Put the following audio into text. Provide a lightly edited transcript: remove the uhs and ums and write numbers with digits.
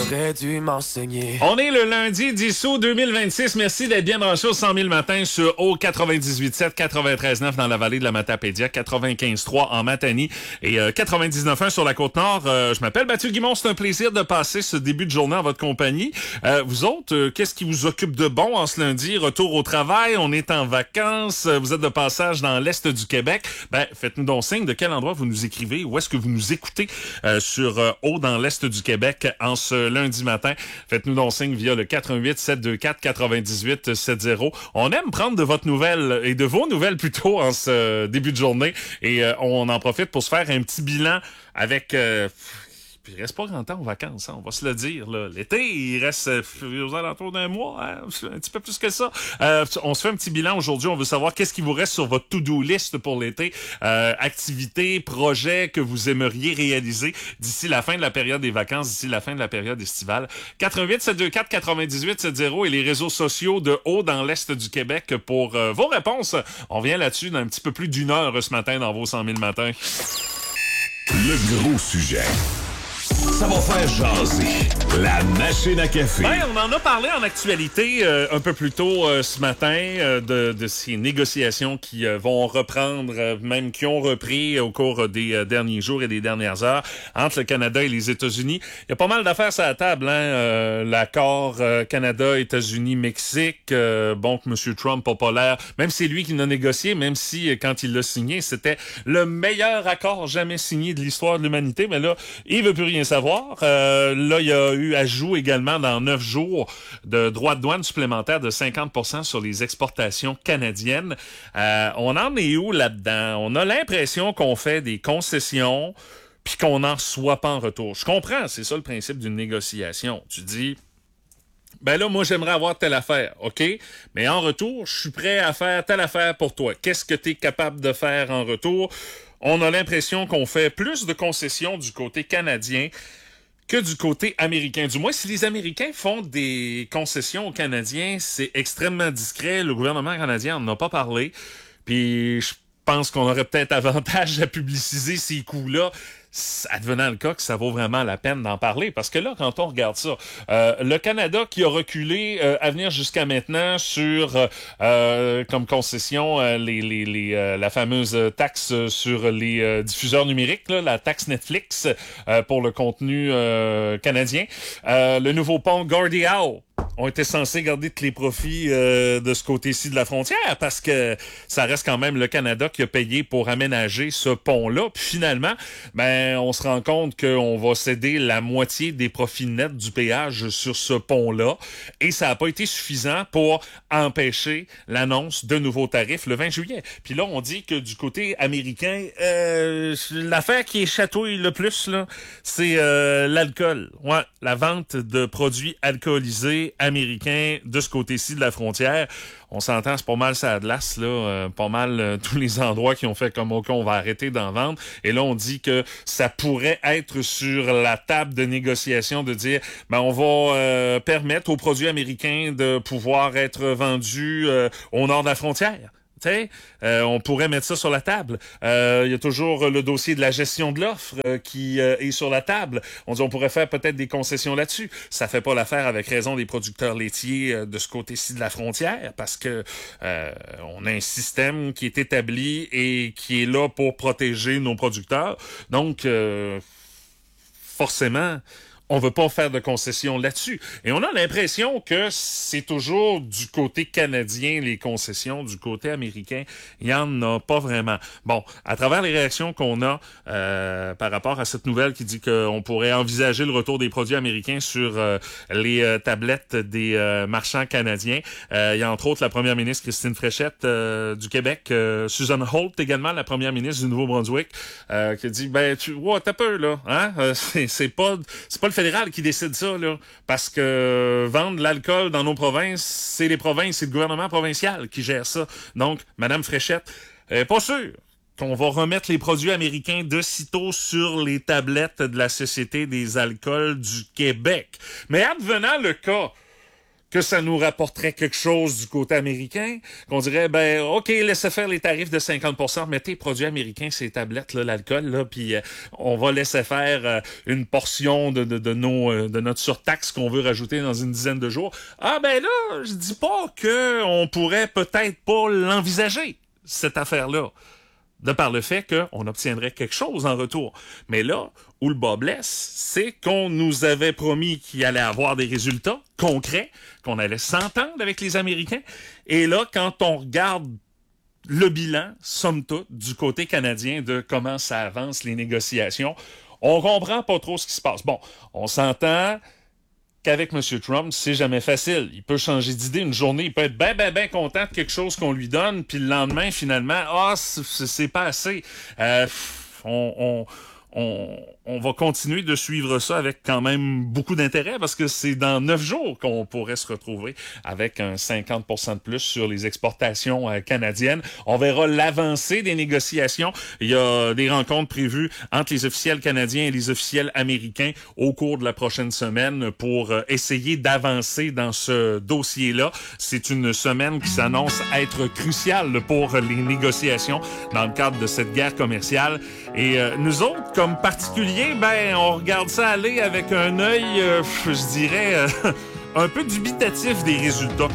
T'aurais dû m'enseigner. On est le lundi 10 août 2026. Merci d'être bien branché au 100 000 matin sur O 98.7, 93.9 dans la vallée de la Matapédia, 95.3 en Matanie et 99.1 sur la Côte-Nord. Je m'appelle Mathieu Guimond. C'est un plaisir de passer ce début de journée en votre compagnie. Vous autres, qu'est-ce qui vous occupe de bon en ce lundi? Retour au travail, on est en vacances, vous êtes de passage dans l'Est du Québec. Faites-nous donc signe de quel endroit vous nous écrivez, où est-ce que vous nous écoutez sur O dans l'Est du Québec en ce lundi matin. Faites-nous donc signe via le 418-724-9870. On aime prendre de votre nouvelle et de vos nouvelles plutôt en ce début de journée et on en profite pour se faire un petit bilan avec... Puis il reste pas grand temps en vacances, hein, on va se le dire. Là. L'été, il reste aux alentours d'un mois, hein, un petit peu plus que ça. On se fait un petit bilan aujourd'hui. On veut savoir qu'est-ce qui vous reste sur votre to-do list pour l'été. Activités, projets que vous aimeriez réaliser d'ici la fin de la période des vacances, d'ici la fin de la période estivale. 418-724-9870 et les réseaux sociaux de haut dans l'Est du Québec pour vos réponses. On vient là-dessus dans un petit peu plus d'une heure ce matin dans vos 100 000 matins. Le gros sujet. Ça va faire jaser. La machine à café. On en a parlé en actualité un peu plus tôt ce matin de ces négociations qui vont reprendre, même qui ont repris au cours des derniers jours et des dernières heures entre le Canada et les États-Unis. Il y a pas mal d'affaires sur la table. L'accord Canada, États-Unis, Mexique. Bon, que M. Trump populaire, même si c'est lui qui l'a négocié, même si quand il l'a signé, c'était le meilleur accord jamais signé de l'histoire de l'humanité. Mais là, il veut plus rien savoir. Là, il y a eu ajout également dans 9 jours de droits de douane supplémentaires de 50% sur les exportations canadiennes. On en est où là-dedans? On a l'impression qu'on fait des concessions puis qu'on n'en reçoit pas en retour. Je comprends, c'est ça le principe d'une négociation. Tu dis... là, moi, j'aimerais avoir telle affaire, OK? Mais en retour, je suis prêt à faire telle affaire pour toi. Qu'est-ce que tu es capable de faire en retour? On a l'impression qu'on fait plus de concessions du côté canadien que du côté américain. Du moins, si les Américains font des concessions aux Canadiens, c'est extrêmement discret. Le gouvernement canadien n'en a pas parlé. Puis, je pense qu'on aurait peut-être avantage à publiciser ces coups-là. Advenant le cas que ça vaut vraiment la peine d'en parler. Parce que là, quand on regarde ça, le Canada qui a reculé à venir jusqu'à maintenant sur comme concession la fameuse taxe sur les diffuseurs numériques, là, la taxe Netflix pour le contenu canadien. Le nouveau pont Gordie Howe ont été censés garder tous les profits de ce côté-ci de la frontière parce que ça reste quand même le Canada qui a payé pour aménager ce pont-là. Puis finalement, on se rend compte qu'on va céder la moitié des profits nets du péage sur ce pont-là et ça n'a pas été suffisant pour empêcher l'annonce de nouveaux tarifs le 20 juillet. Puis là, on dit que du côté américain, l'affaire qui est chatouille le plus, là, c'est l'alcool. Ouais, la vente de produits alcoolisés américains de ce côté-ci de la frontière. On s'entend, c'est pas mal ça glace, là, pas mal tous les endroits qui ont fait comme OK, on va arrêter d'en vendre. Et là, on dit que ça pourrait être sur la table de négociation de dire, on va permettre aux produits américains de pouvoir être vendus au nord de la frontière. On pourrait mettre ça sur la table. Il y a toujours le dossier de la gestion de l'offre qui est sur la table. On dit on pourrait faire peut-être des concessions là-dessus. Ça fait pas l'affaire avec raison des producteurs laitiers de ce côté-ci de la frontière parce que on a un système qui est établi et qui est là pour protéger nos producteurs. Donc, forcément... on veut pas faire de concessions là-dessus. Et on a l'impression que c'est toujours du côté canadien, les concessions, du côté américain, il y en a pas vraiment. Bon, à travers les réactions qu'on a par rapport à cette nouvelle qui dit qu'on pourrait envisager le retour des produits américains sur les tablettes des marchands canadiens, il y a entre autres la première ministre Christine Fréchette du Québec, Susan Holt également, la première ministre du Nouveau-Brunswick, qui a dit, t'as peur, là, hein? C'est pas le fédéral qui décide ça, là. Parce que vendre l'alcool dans nos provinces, c'est les provinces, c'est le gouvernement provincial qui gère ça. Donc, Madame Fréchette, pas sûr qu'on va remettre les produits américains de sitôt sur les tablettes de la Société des alcools du Québec. Mais advenant le cas que ça nous rapporterait quelque chose du côté américain, qu'on dirait, ben, OK, laissez faire les tarifs de 50%, mettez les produits américains, ces tablettes, là, l'alcool, là, puis on va laisser faire une portion de notre surtaxe qu'on veut rajouter dans une dizaine de jours. Ah, ben là, je dis pas que on pourrait peut-être pas l'envisager, cette affaire-là, de par le fait qu'on obtiendrait quelque chose en retour. Mais là, où le bas blesse, c'est qu'on nous avait promis qu'il allait avoir des résultats concrets, qu'on allait s'entendre avec les Américains. Et là, quand on regarde le bilan, somme toute, du côté canadien de comment ça avance les négociations, on comprend pas trop ce qui se passe. Bon, on s'entend qu'avec M. Trump, c'est jamais facile. Il peut changer d'idée une journée, il peut être ben content de quelque chose qu'on lui donne, puis le lendemain, finalement, c'est pas assez. On va continuer de suivre ça avec quand même beaucoup d'intérêt parce que c'est dans 9 jours qu'on pourrait se retrouver avec un 50% de plus sur les exportations canadiennes. On verra l'avancée des négociations. Il y a des rencontres prévues entre les officiels canadiens et les officiels américains au cours de la prochaine semaine pour essayer d'avancer dans ce dossier-là. C'est une semaine qui s'annonce être cruciale pour les négociations dans le cadre de cette guerre commerciale. Et nous autres, comme particuliers, ben, on regarde ça aller avec un œil, je dirais, un peu dubitatif des résultats